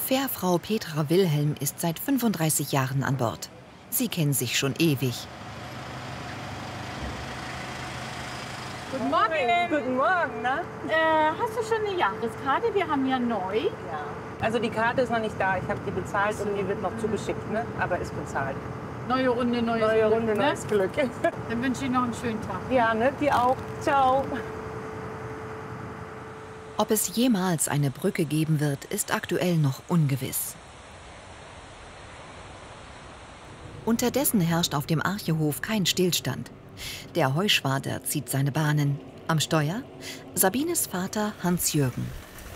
Fährfrau Petra Wilhelm ist seit 35 Jahren an Bord. Sie kennen sich schon ewig. Guten Morgen. Guten Morgen, ne? Hast du schon eine Jahreskarte? Wir haben ja neu. Ja. Also die Karte ist noch nicht da. Ich habe die bezahlt und die wird noch zugeschickt, ne? Aber ist bezahlt. Neue Runde, neues Neue Glück, Runde, ne? neues Glück. Dann wünsche ich Ihnen noch einen schönen Tag. Ja, ne? Die auch. Ciao. Ob es jemals eine Brücke geben wird, ist aktuell noch ungewiss. Unterdessen herrscht auf dem Archehof kein Stillstand. Der Heuschwader zieht seine Bahnen. Am Steuer Sabines Vater Hans-Jürgen.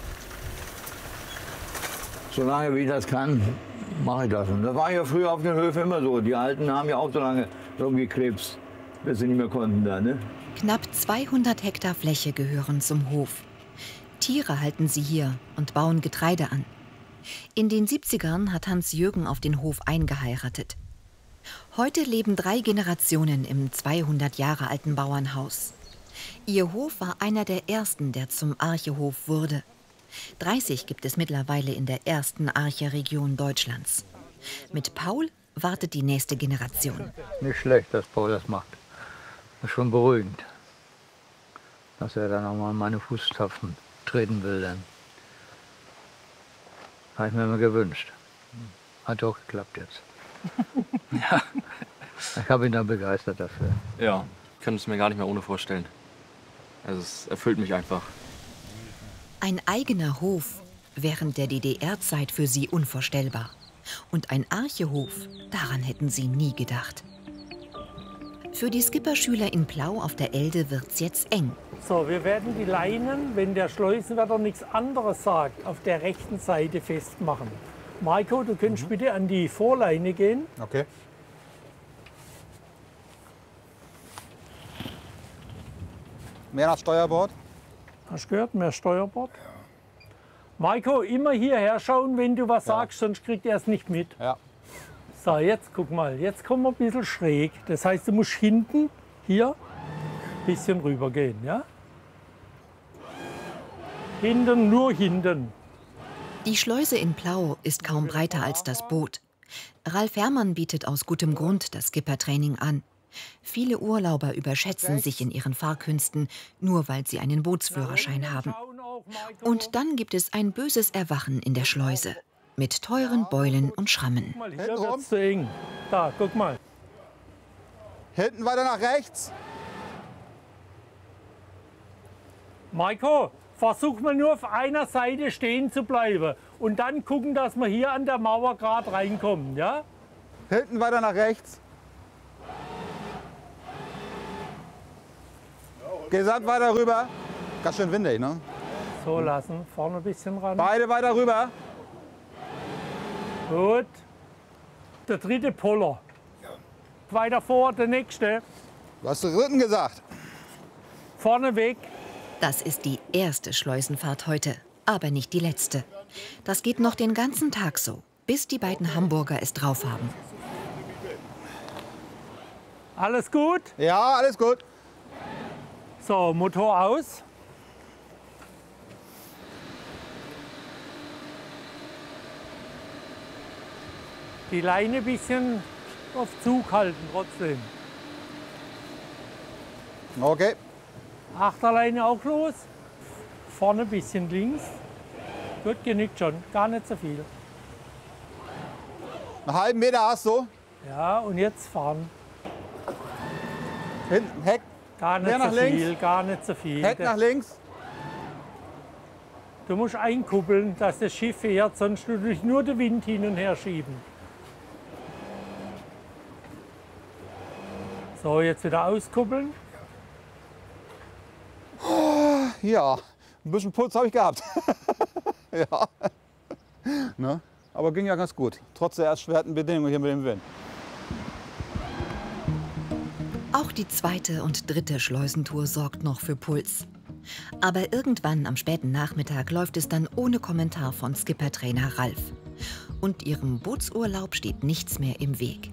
Solange wie ich das kann, mache ich das. Und das war ja früher auf den Höfen immer so. Die Alten haben ja auch so lange rumgekrebst, bis sie nicht mehr konnten da, ne? Knapp 200 Hektar Fläche gehören zum Hof. Tiere halten sie hier und bauen Getreide an. In den 70ern hat Hans-Jürgen auf den Hof eingeheiratet. Heute leben 3 Generationen im 200 Jahre alten Bauernhaus. Ihr Hof war einer der ersten, der zum Archehof wurde. 30 gibt es mittlerweile in der ersten Arche-Region Deutschlands. Mit Paul wartet die nächste Generation. Nicht schlecht, dass Paul das macht. Das ist schon beruhigend, dass er dann auch mal in meine Fußstapfen treten will. Dann. Habe ich mir immer gewünscht. Hat auch geklappt jetzt. Ja, ich habe ihn dann begeistert dafür. Ja, ich kann es mir gar nicht mehr ohne vorstellen. Also es erfüllt mich einfach. Ein eigener Hof während der DDR-Zeit für sie unvorstellbar. Und ein Archehof, daran hätten sie nie gedacht. Für die Skipperschüler in Plau auf der Elde wird's jetzt eng. So, wir werden die Leinen, wenn der Schleusenwärter nichts anderes sagt, auf der rechten Seite festmachen. Marco, du könntest bitte an die Vorleine gehen. Okay. Mehr nach Steuerbord. Hast du gehört? Mehr Steuerbord. Marco, immer hierher schauen, wenn du was sagst, sonst kriegt er es nicht mit. Ja. So, jetzt guck mal, jetzt kommen wir ein bisschen schräg. Das heißt, du musst hinten, hier, ein bisschen rüber gehen. Ja? Hinten, nur hinten. Die Schleuse in Plau ist kaum breiter als das Boot. Ralf Herrmann bietet aus gutem Grund das Skippertraining an. Viele Urlauber überschätzen sich in ihren Fahrkünsten, nur weil sie einen Bootsführerschein haben. Und dann gibt es ein böses Erwachen in der Schleuse. Mit teuren Beulen und Schrammen. Guck mal, hier wird's zu eng. Da, guck mal. Hinten weiter nach rechts. Maiko, versuch mal nur auf einer Seite stehen zu bleiben. Und dann gucken, dass wir hier an der Mauer gerade reinkommen, ja? Hinten weiter nach rechts. Gesamt weiter rüber. Ganz schön windig, ne? So lassen, vorne ein bisschen ran. Beide weiter rüber. Gut. Der dritte Poller. Weiter vor, der nächste. Du hast den dritten gesagt. Vorne weg. Das ist die erste Schleusenfahrt heute, aber nicht die letzte. Das geht noch den ganzen Tag so, bis die beiden Hamburger es drauf haben. Alles gut? Ja, alles gut. So, Motor aus. Die Leine ein bisschen auf Zug halten trotzdem. Okay. Achterleine auch los. Vorne ein bisschen links. Gut, genügt schon. Gar nicht so viel. Einen halben Meter hast du. Ja, und jetzt fahren. Hinten, Heck. Gar nicht Mehr nach so viel, links. gar nicht so viel. Heck nach links. Du musst einkuppeln, dass das Schiff fährt, sonst du durch nur den Wind hin und her schieben. So, jetzt wieder auskuppeln. Ja, ein bisschen Puls habe ich gehabt. Ja. Ne? Aber ging ja ganz gut, trotz der erschwerten Bedingungen hier mit dem Wind. Auch die zweite und dritte Schleusentour sorgt noch für Puls. Aber irgendwann am späten Nachmittag läuft es dann ohne Kommentar von Skippertrainer Ralf. Und ihrem Bootsurlaub steht nichts mehr im Weg.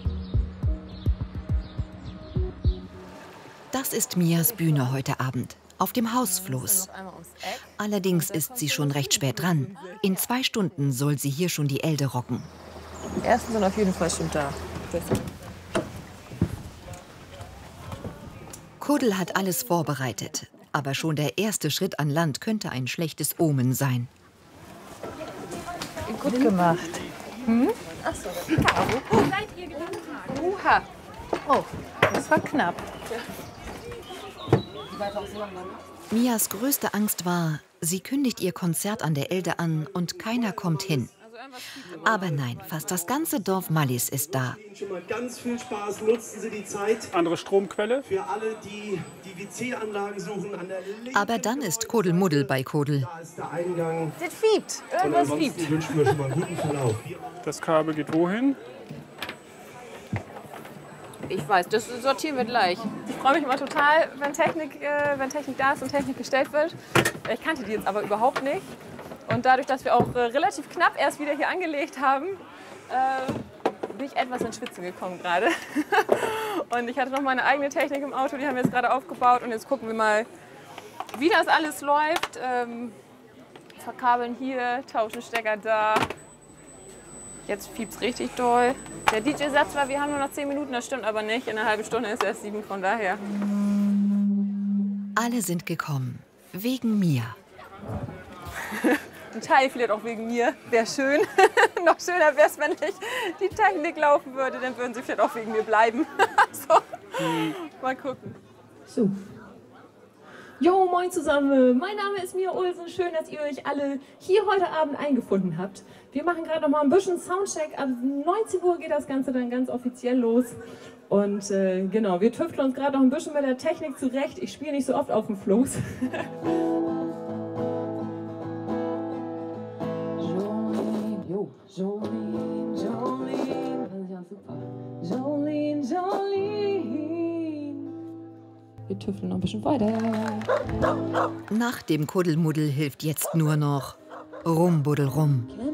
Das ist Mias Bühne heute Abend. auf dem Hausfloß. Allerdings ist sie schon recht spät dran. In 2 Stunden soll sie hier schon die Elde rocken. Die ersten sind auf jeden Fall schon da. Kuddel hat alles vorbereitet. Aber schon der erste Schritt an Land könnte ein schlechtes Omen sein. Gut gemacht. Hm? Achso, Uha. Oh, das war knapp. Mias größte Angst war, sie kündigt ihr Konzert an der Elde an und keiner kommt hin. Aber nein, fast das ganze Dorf Mallis ist da. Schon mal ganz viel Spaß, nutzen Sie die Zeit. Andere Stromquelle? Für alle, die die WC-Anlagen suchen an der linken. Aber dann ist Kuddelmuddel bei Kuddel. Da ist der Eingang. Das fiebt. Irgendwas fiebt. Wünschen wir schon mal einen guten Verlauf. Das Kabel geht wohin? Ich weiß, das sortieren wir gleich. Ich freue mich immer total, wenn Technik da ist und Technik gestellt wird. Ich kannte die jetzt aber überhaupt nicht. Und dadurch, dass wir auch relativ knapp erst wieder hier angelegt haben, bin ich etwas ins Schwitzen gekommen gerade. Und ich hatte noch meine eigene Technik im Auto, die haben wir jetzt gerade aufgebaut. Und jetzt gucken wir mal, wie das alles läuft. Verkabeln hier, tauschen Stecker da. Jetzt fiebt's richtig doll. Der DJ-Satz war, wir haben nur noch 10 Minuten, das stimmt aber nicht. In einer halben Stunde ist erst 7, von daher. Alle sind gekommen. Wegen Mia. Ein Teil vielleicht auch wegen mir. Wäre schön. Noch schöner wäre es, wenn nicht die Technik laufen würde. Dann würden sie vielleicht auch wegen mir bleiben. So. Mal gucken. So. Jo, moin zusammen. Mein Name ist Mia Olsen. Schön, dass ihr euch alle hier heute Abend eingefunden habt. Wir machen gerade noch mal ein bisschen Soundcheck. Ab 19 Uhr geht das Ganze dann ganz offiziell los. Und genau, wir tüfteln uns gerade noch ein bisschen mit der Technik zurecht. Ich spiele nicht so oft auf dem Floß. Jolene, Jolene, das ist ja super. Jolene, Jolene. Wir tüfteln noch ein bisschen weiter. Nach dem Kuddelmuddel hilft jetzt nur noch Rumbuddel rum.